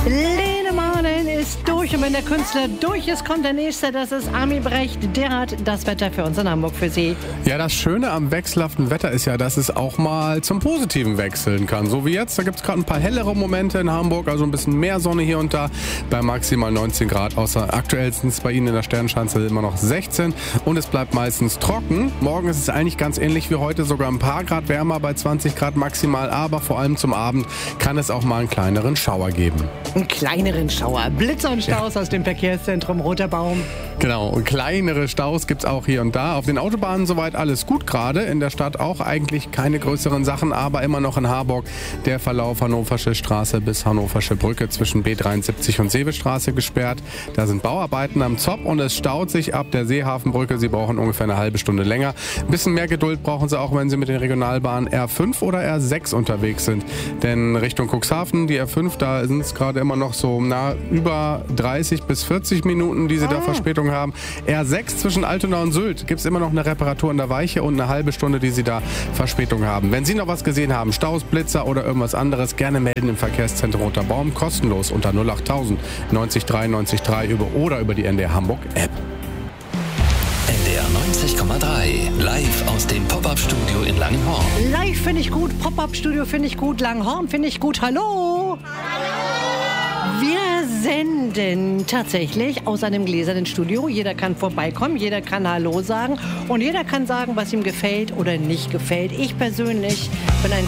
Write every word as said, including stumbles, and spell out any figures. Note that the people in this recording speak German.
Lene Marlen ist durch und wenn der Künstler durch ist, kommt der Nächste. Das ist Armin Brecht. Der hat das Wetter für uns in Hamburg für Sie. Ja, das Schöne am wechselhaften Wetter ist ja, dass es auch mal zum Positiven wechseln kann. So wie jetzt, da gibt es gerade ein paar hellere Momente in Hamburg, also ein bisschen mehr Sonne hier und da bei maximal neunzehn Grad. Außer aktuell sind es bei Ihnen in der Sternschanze immer noch sechzehn und es bleibt meistens trocken. Morgen ist es eigentlich ganz ähnlich wie heute, sogar ein paar Grad wärmer bei zwanzig Grad maximal, aber vor allem zum Abend kann es auch mal einen kleineren Schauer geben. Einen kleineren Schauer. Blitzer und Staus ja. aus dem Verkehrszentrum Roter Baum. Genau, und kleinere Staus gibt es auch hier und da. Auf den Autobahnen soweit alles gut gerade. In der Stadt auch eigentlich keine größeren Sachen, aber immer noch in Harburg der Verlauf Hannoversche Straße bis Hannoversche Brücke zwischen B dreiundsiebzig und Seebestraße gesperrt. Da sind Bauarbeiten am Zopp und es staut sich ab der Seehafenbrücke. Sie brauchen ungefähr eine halbe Stunde länger. Ein bisschen mehr Geduld brauchen Sie auch, wenn Sie mit den Regionalbahnen R fünf oder R sechs unterwegs sind. Denn Richtung Cuxhaven, die R fünf, da sind es gerade immer noch so na, über dreißig bis vierzig Minuten, die Sie da Verspätung haben. R sechs zwischen Altona und Sylt gibt es immer noch eine Reparatur in der Weiche und eine halbe Stunde, die Sie da Verspätung haben. Wenn Sie noch was gesehen haben, Staus, Blitzer oder irgendwas anderes, gerne melden im Verkehrszentrum Roter Baum, kostenlos unter null acht tausend neunzig drei neunzig drei über oder über die N D R Hamburg App. N D R neunzig Komma drei, live aus dem Pop-Up-Studio in Langenhorn. Live finde ich gut, Pop-Up-Studio finde ich gut, Langenhorn finde ich gut. Hallo! Wir senden tatsächlich aus einem gläsernen Studio. Jeder kann vorbeikommen, jeder kann Hallo sagen und jeder kann sagen, was ihm gefällt oder nicht gefällt. Ich persönlich bin ein